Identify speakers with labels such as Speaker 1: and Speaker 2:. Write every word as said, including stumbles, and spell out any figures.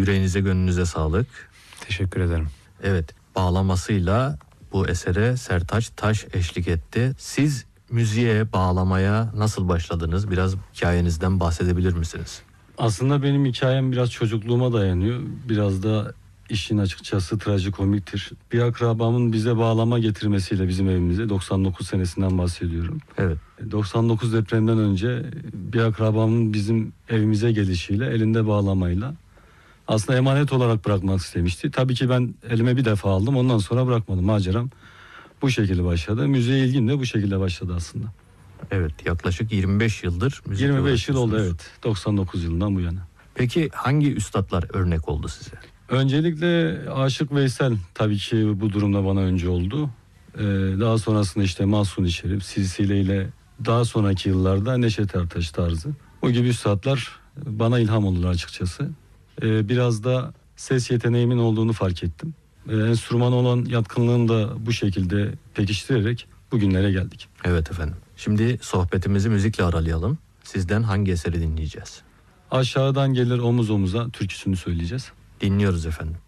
Speaker 1: Yüreğinize, gönlünüze sağlık.
Speaker 2: Teşekkür ederim.
Speaker 1: Evet, bağlamasıyla bu esere Sertaç Taş eşlik etti. Siz müziğe, bağlamaya nasıl başladınız? Biraz hikayenizden bahsedebilir misiniz?
Speaker 2: Aslında benim hikayem biraz çocukluğuma dayanıyor. Biraz da işin açıkçası trajikomiktir. Bir akrabamın bize bağlama getirmesiyle bizim evimize, doksan dokuz senesinden bahsediyorum.
Speaker 1: Evet.
Speaker 2: doksan dokuz depremden önce bir akrabamın bizim evimize gelişiyle, elinde bağlamayla aslında emanet olarak bırakmak istemişti. Tabii ki ben elime bir defa aldım, ondan sonra bırakmadım. Maceram bu şekilde başladı. Müziğe ilgim de bu şekilde başladı aslında.
Speaker 1: Evet, yaklaşık yirmi beş yıldır müzik
Speaker 2: yirmi beş yıl oldu,
Speaker 1: uğraşıyorsunuz.
Speaker 2: evet. doksan dokuz yılından bu yana.
Speaker 1: Peki hangi üstadlar örnek oldu size?
Speaker 2: Öncelikle Aşık Veysel tabii ki bu durumda bana önce oldu. Ee, daha sonrasında işte Mahsuni Şerif, Silsile ile daha sonraki yıllarda Neşet Ertaş tarzı. O gibi üstadlar bana ilham oldular açıkçası. Ee, biraz da ses yeteneğimin olduğunu fark ettim. Ee, enstrümana olan yatkınlığını da bu şekilde pekiştirerek bugünlere geldik.
Speaker 1: Evet efendim. Şimdi sohbetimizi müzikle aralayalım. Sizden hangi eseri dinleyeceğiz?
Speaker 2: Aşağıdan gelir omuz omuza türküsünü söyleyeceğiz.
Speaker 1: Dinliyoruz efendim.